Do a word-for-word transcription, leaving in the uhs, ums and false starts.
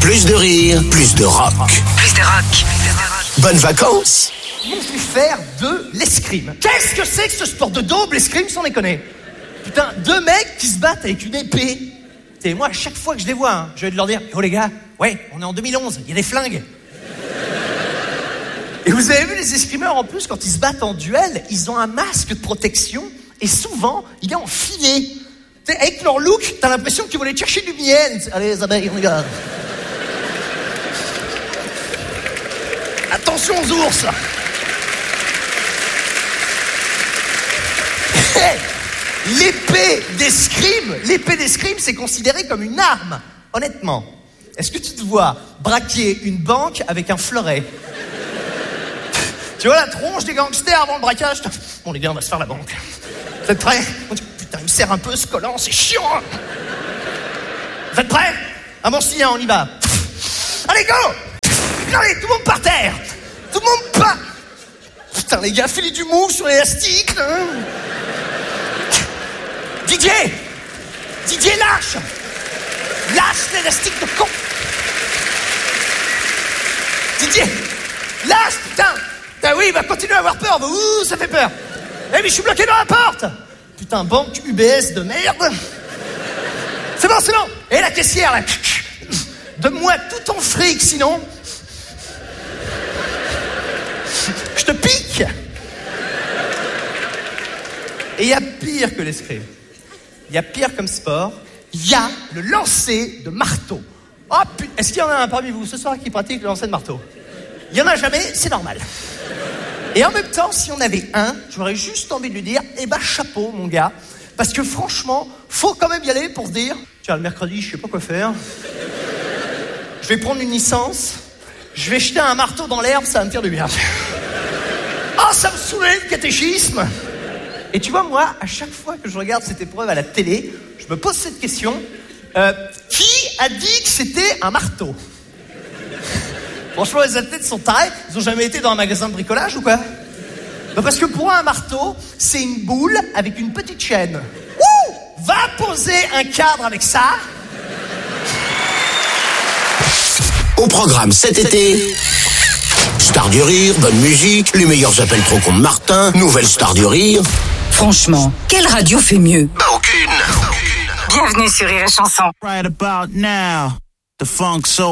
Plus de rire, plus de rock. Plus de rock. Bonnes vacances. Ils m'ont fait faire de l'escrime. Qu'est-ce que c'est que ce sport de daube, l'escrime, sans déconner? Putain, deux mecs qui se battent avec une épée. Et moi, à chaque fois que je les vois, hein, je vais leur dire « Oh les gars, ouais, on est en deux mille onze, il y a des flingues. » Et vous avez vu les escrimeurs, en plus, quand ils se battent en duel, ils ont un masque de protection et souvent, il est en filet. T'sais, avec leur look, t'as l'impression qu'ils vont aller chercher du miel. Allez, les abeilles, regarde. Attention aux ours. L'épée d'escrime, l'épée d'escrime, c'est considéré comme une arme. Honnêtement, est-ce que tu te vois braquer une banque avec un fleuret? Tu vois la tronche des gangsters avant le braquage? Bon les gars, on va se faire la banque. Vous êtes prêts? Putain, il me serre un peu ce collant, c'est chiant. Vous êtes prêts? Ah bon, si, hein, on y va. Allez, go! Allez, tout le monde par terre. Tout le monde pas. Putain, les gars, filez du mou sur l'élastique. Hein. Didier! Didier, lâche! Lâche l'élastique de con! Didier! Lâche, putain! Putain, oui, il va continuer à avoir peur. Ouh, ça fait peur. Eh, mais je suis bloqué dans la porte! Putain, banque U B S de merde! C'est bon, c'est bon! Et la caissière, là! Donne-moi tout ton fric, sinon... Je te pique! Et il y a pire que l'escrime. Il y a pire comme sport. Il y a le lancer de marteau. Oh putain, est-ce qu'il y en a un parmi vous ce soir qui pratique le lancer de marteau? Il y en a jamais, c'est normal. Et en même temps, si on avait un, j'aurais juste envie de lui dire, eh ben chapeau mon gars. Parce que franchement, faut quand même y aller pour se dire, tiens, le mercredi, je sais pas quoi faire. Je vais prendre une licence. Je vais jeter un marteau dans l'herbe, ça va me faire du bien. Oh, ça me saoulait le catéchisme. Et tu vois, moi, à chaque fois que je regarde cette épreuve à la télé, je me pose cette question. Euh, qui a dit que c'était un marteau? Franchement, les athlètes sont tarés. Ils ont jamais été dans un magasin de bricolage ou quoi? Bah parce que pour un marteau, c'est une boule avec une petite chaîne. Ouh! Va poser un cadre avec ça. Au programme cet été... Star du rire, bonne musique, les meilleurs appels trop cons de Martin, nouvelle star du rire... Franchement, quelle radio fait mieux? Bah aucune. Bienvenue sur Rire et Chanson. Right about now, the funk soul